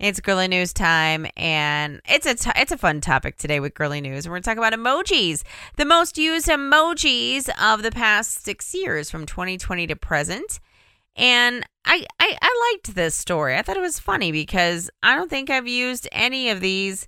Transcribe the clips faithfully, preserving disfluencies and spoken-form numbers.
It's Girly News time, and it's a t- it's a fun topic today with Girly News. We're going to talk about emojis, the most used emojis of the past six years from twenty twenty to present. And I, I, I liked this story. I thought it was funny because I don't think I've used any of these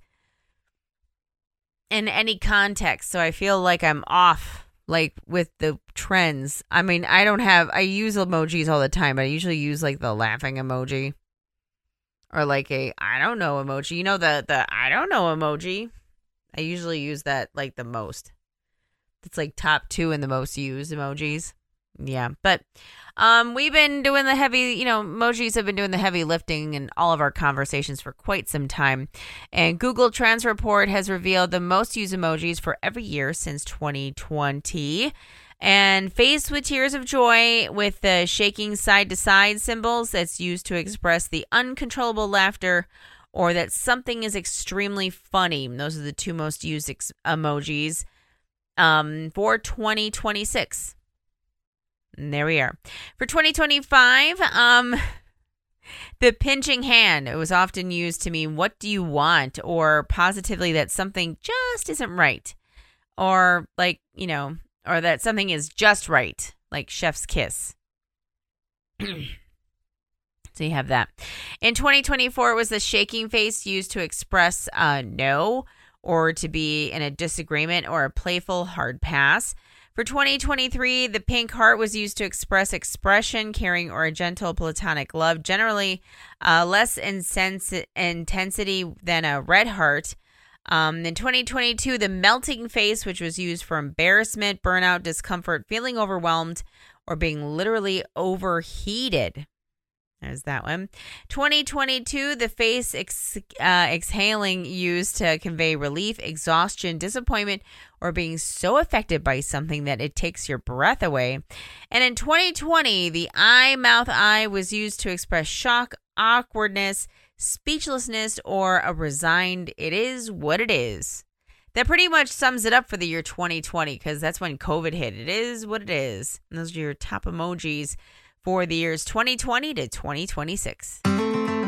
in any context, so I feel like I'm off, like, with the trends. I mean, I don't have, I use emojis all the time, but I usually use, like, the laughing emoji. Or like a, I don't know emoji. You know, the, the I don't know emoji. I usually use that like the most. It's like top two in the most used emojis. Yeah. But um, we've been doing the heavy, you know, emojis have been doing the heavy lifting in all of our conversations for quite some time. And Google Trends report has revealed the most used emojis for every year since twenty twenty. And faced with tears of joy with the shaking side-to-side symbols that's used to express the uncontrollable laughter or that something is extremely funny. Those are the two most used ex- emojis um, for twenty twenty-six. And there we are. For twenty twenty-five, um, the pinching hand. It was often used to mean, what do you want? Or positively that something just isn't right. Or like, you know... Or that something is just right, like chef's kiss. So you have that. In twenty twenty-four, it was the shaking face used to express uh, no or to be in a disagreement or a playful hard pass. For twenty twenty-three, the pink heart was used to express expression, caring, or a gentle platonic love, generally uh, less insens- intensity than a red heart. Um, in twenty twenty-two, the melting face, which was used for embarrassment, burnout, discomfort, feeling overwhelmed, or being literally overheated. There's that one. twenty twenty-two, the face ex- uh, exhaling used to convey relief, exhaustion, disappointment, or being so affected by something that it takes your breath away. And in twenty twenty, the eye, mouth, eye was used to express shock, awkwardness, speechlessness, or a resigned, it is what it is. That pretty much sums it up for the year twenty twenty because that's when COVID hit. It is what it is. And those are your top emojis for the years twenty twenty to twenty twenty-six.